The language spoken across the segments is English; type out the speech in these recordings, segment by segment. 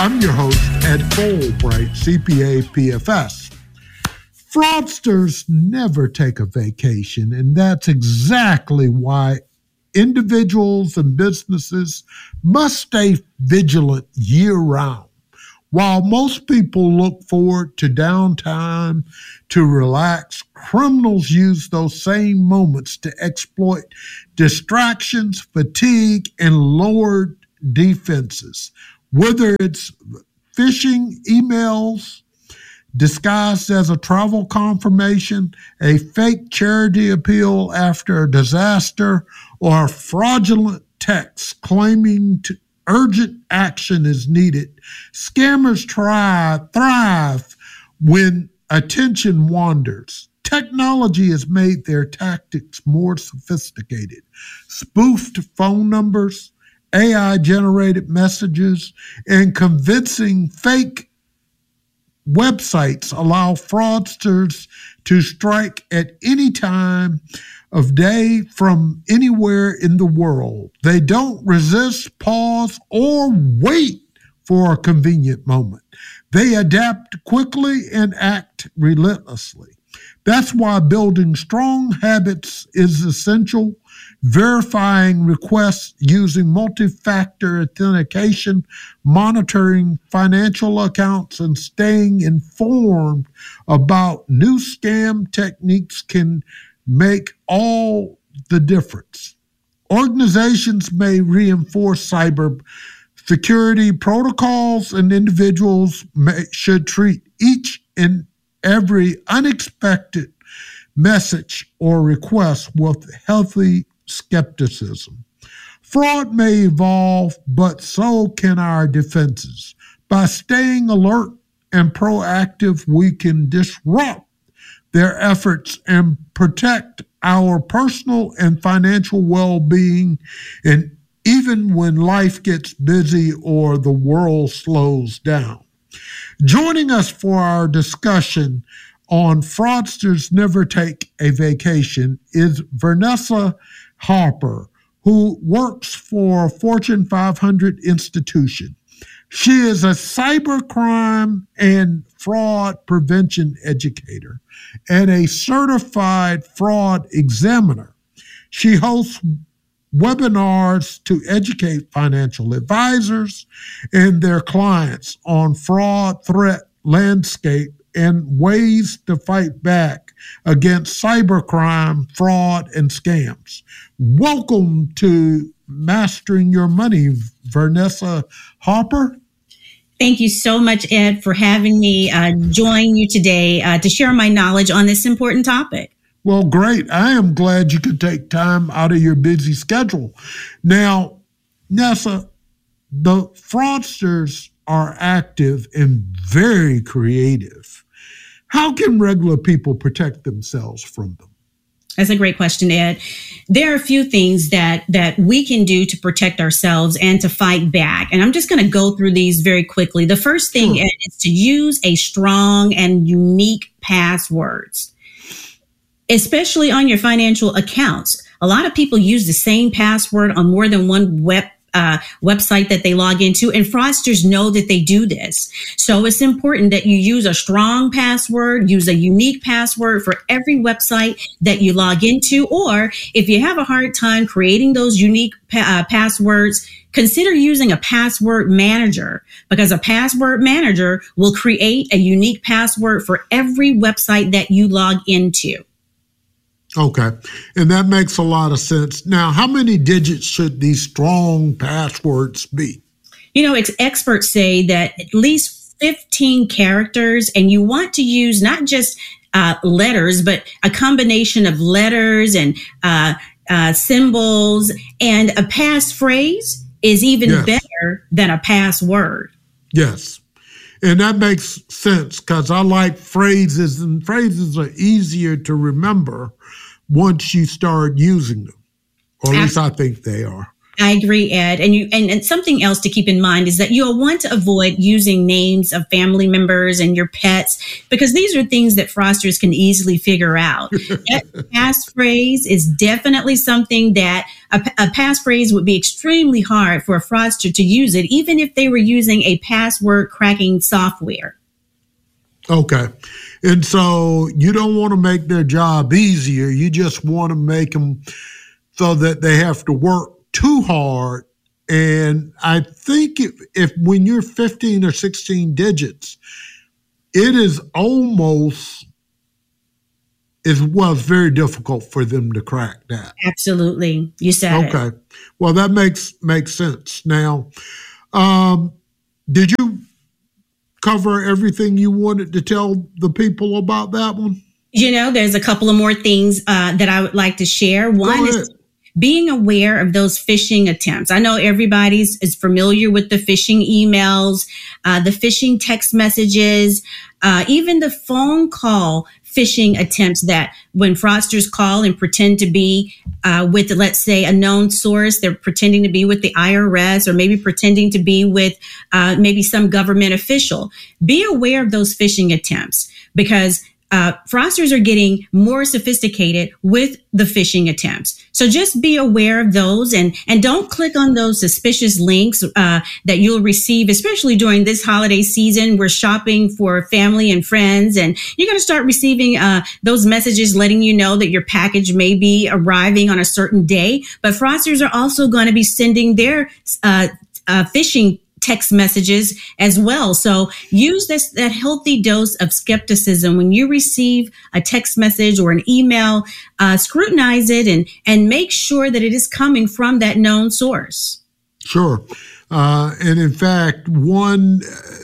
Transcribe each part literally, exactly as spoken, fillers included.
I'm your host, Ed Fulbright, C P A P F S. Fraudsters never take a vacation, and that's exactly why individuals and businesses must stay vigilant year-round. While most people look forward to downtime to relax, criminals use those same moments to exploit distractions, fatigue, and lowered defenses. Whether it's phishing emails disguised as a travel confirmation, a fake charity appeal after a disaster, or a fraudulent text claiming to urgent action is needed, scammers try, thrive when attention wanders. Technology has made their tactics more sophisticated. Spoofed phone numbers, A I-generated messages, and convincing fake websites allow fraudsters to strike at any time of day from anywhere in the world. They don't resist, pause, or wait for a convenient moment. They adapt quickly and act relentlessly. That's why building strong habits is essential. Verifying requests using multi-factor authentication, monitoring financial accounts, and staying informed about new scam techniques can make all the difference. Organizations may reinforce cyber security protocols, and individuals may, should treat each and every unexpected message or request with healthy skepticism. Fraud may evolve, but so can our defenses. By staying alert and proactive, we can disrupt their efforts and protect our personal and financial well-being, and even when life gets busy or the world slows down. Joining us for our discussion on Fraudsters Never Take a Vacation is Vanessa Harper, who works for a Fortune five hundred institution. She is a cybercrime and fraud prevention educator and a certified fraud examiner. She hosts webinars to educate financial advisors and their clients on fraud threat landscape and ways to fight back against cybercrime, fraud, and scams. Welcome to Mastering Your Money, Vanessa Harper. Thank you so much, Ed, for having me uh, join you today uh, to share my knowledge on this important topic. Well, great. I am glad you could take time out of your busy schedule. Now, Nessa, the fraudsters are active and very creative. How can regular people protect themselves from them? That's a great question, Ed. There are a few things that that we can do to protect ourselves and to fight back. And I'm just going to go through these very quickly. The first thing, sure, Ed, is to use a strong and unique passwords, especially on your financial accounts. A lot of people use the same password on more than one web Uh, website that they log into, and fraudsters know that they do this. So it's important that you use a strong password, use a unique password for every website that you log into, or if you have a hard time creating those unique pa- uh, passwords, consider using a password manager, because a password manager will create a unique password for every website that you log into. Okay, and that makes a lot of sense. Now, how many digits should these strong passwords be? You know, ex- experts say that at least fifteen characters, and you want to use not just uh, letters, but a combination of letters and uh, uh, symbols, and a passphrase is even yes. better than a password. Yes. And that makes sense, because I like phrases, and phrases are easier to remember once you start using them. Or at least I think they are. I agree, Ed. And you and, and something else to keep in mind is that you'll want to avoid using names of family members and your pets, because these are things that fraudsters can easily figure out. That passphrase is definitely something that a, a passphrase would be extremely hard for a fraudster to use it, even if they were using a password cracking software. Okay. And so you don't want to make their job easier. You just want to make them so that they have to work too hard. And I think if, if when you're fifteen or sixteen digits, it is almost as well, it's very difficult for them to crack that. Absolutely. You said it. Okay. Well, that makes makes sense. Now, um, did you cover everything you wanted to tell the people about that one? You know, there's a couple of more things uh, that I would like to share. One is being aware of those phishing attempts. I know everybody's is familiar with the phishing emails, uh, the phishing text messages, uh, even the phone call phishing attempts that when fraudsters call and pretend to be uh, with, let's say, a known source, they're pretending to be with the I R S or maybe pretending to be with uh, maybe some government official. Be aware of those phishing attempts, because Uh, fraudsters are getting more sophisticated with the phishing attempts. So just be aware of those, and, and don't click on those suspicious links uh, that you'll receive, especially during this holiday season. We're shopping for family and friends, and you're going to start receiving uh, those messages letting you know that your package may be arriving on a certain day. But fraudsters are also going to be sending their uh, uh, phishing text messages as well. So use this, that healthy dose of skepticism when you receive a text message or an email. Uh, scrutinize it and and make sure that it is coming from that known source. Sure. Uh, and in fact, one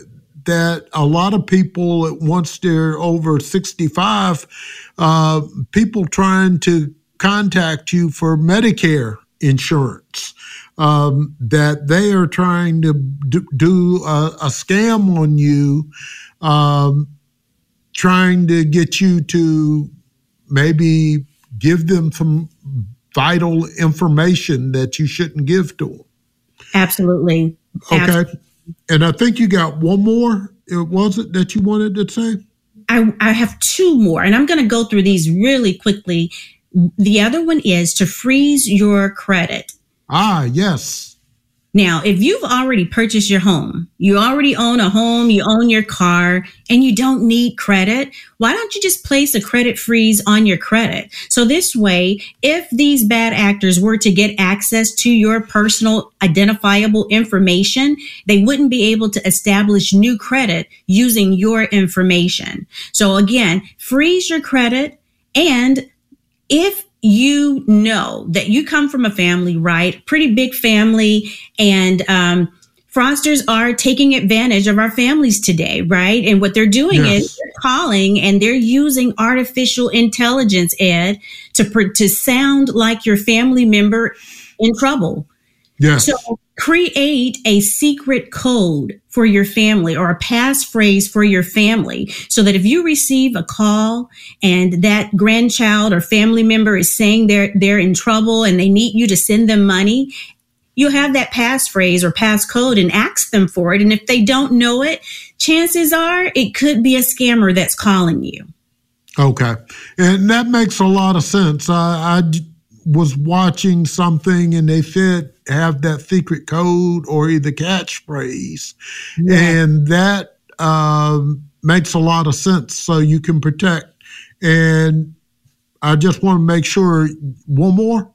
that a lot of people, once they're over sixty-five, uh, people trying to contact you for Medicare insurance. Um, that they are trying to do, do a, a scam on you, um, trying to get you to maybe give them some vital information that you shouldn't give to them. Absolutely. Okay. Absolutely. And I think you got one more, was it, that you wanted to say? I, I have two more, and I'm going to go through these really quickly. The other one is to freeze your credit. Ah, yes. Now, if you've already purchased your home, you already own a home, you own your car, and you don't need credit, why don't you just place a credit freeze on your credit? So this way, if these bad actors were to get access to your personal identifiable information, they wouldn't be able to establish new credit using your information. So again, freeze your credit. And if you know that you come from a family, right? Pretty big family, and um, fraudsters are taking advantage of our families today, right? And what they're doing yes. is they're calling and they're using artificial intelligence, Ed, to to sound like your family member in trouble. Yes. So create a secret code for your family or a passphrase for your family, so that if you receive a call and that grandchild or family member is saying they're they're in trouble and they need you to send them money, you have that passphrase or passcode and ask them for it. And if they don't know it, chances are it could be a scammer that's calling you. Okay. And that makes a lot of sense. I, I was watching something and they said have that secret code or either catchphrase. Yeah. And that um, makes a lot of sense, so you can protect. And I just want to make sure, one more?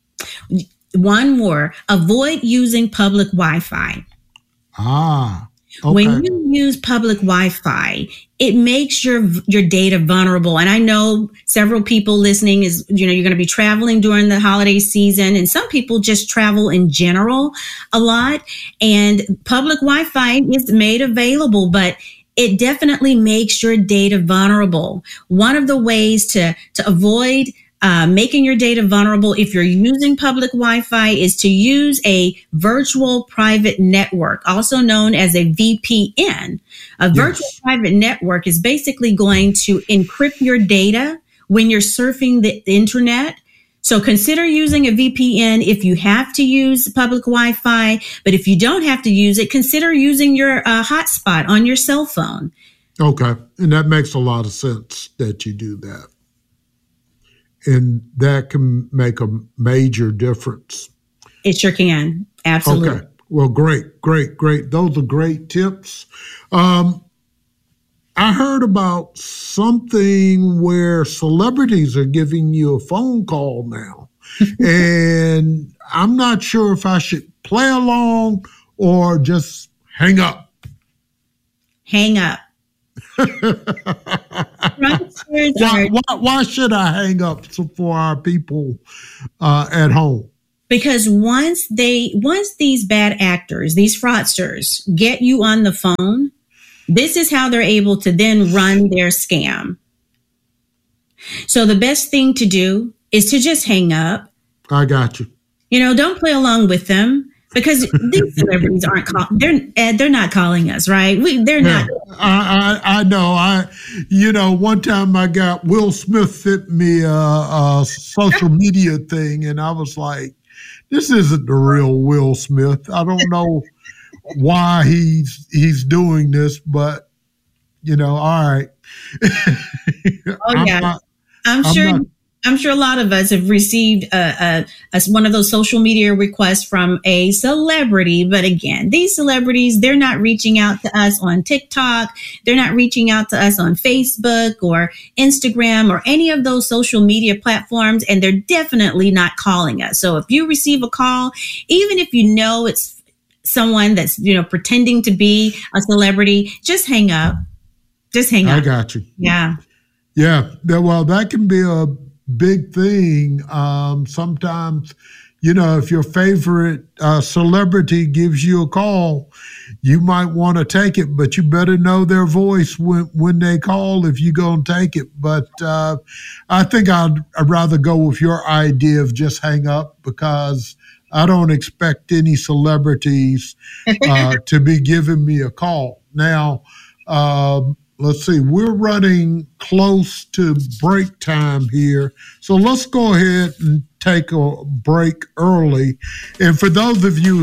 One more. Avoid using public Wi-Fi. Ah, okay. When you use public Wi-Fi, it makes your your data vulnerable. And I know several people listening is, you know, you're going to be traveling during the holiday season, and some people just travel in general a lot. And public Wi-Fi is made available, but it definitely makes your data vulnerable. One of the ways to to avoid Uh, making your data vulnerable if you're using public Wi-Fi is to use a virtual private network, also known as a V P N. A yes. virtual private network is basically going to encrypt your data when you're surfing the internet, So consider using a V P N if you have to use public Wi-Fi. But if you don't have to use it, consider using your uh, hotspot on your cell phone. Okay. And that makes a lot of sense that you do that. And that can make a major difference. It sure can. Absolutely. Okay. Well, great, great, great. Those are great tips. Um, I heard about something where celebrities are giving you a phone call now. And I'm not sure if I should play along or just hang up. Hang up. why, why, why should I hang up for our people uh, at home? Because once they, once these bad actors, these fraudsters get you on the phone, this is how they're able to then run their scam. So the best thing to do is to just hang up. I got you. You know, don't play along with them because these celebrities aren't call, they're they're not calling us, right? We they're yeah, not. I, I I know. I you know one time I got Will Smith sent me a, a social media thing, and I was like, this isn't the real Will Smith. I don't know why he's he's doing this, but you know, all right. Oh I'm yeah, not, I'm sure. I'm, not, I'm sure a lot of us have received a, a, a one of those social media requests from a celebrity. But again, these celebrities, they're not reaching out to us on TikTok. They're not reaching out to us on Facebook or Instagram or any of those social media platforms, and they're definitely not calling us. So if you receive a call, even if you know it's someone that's, you know, pretending to be a celebrity, just hang up. Just hang up. I got you. Yeah. Yeah. Well, that can be a big thing. Um, sometimes, you know, if your favorite uh, celebrity gives you a call, you might want to take it, but you better know their voice when, when they call if you're going to take it. But uh, I think I'd, I'd rather go with your idea of just hang up, because I don't expect any celebrities uh, to be giving me a call. Now, um, let's see, we're running close to break time here. So let's go ahead and take a break early. And for those of you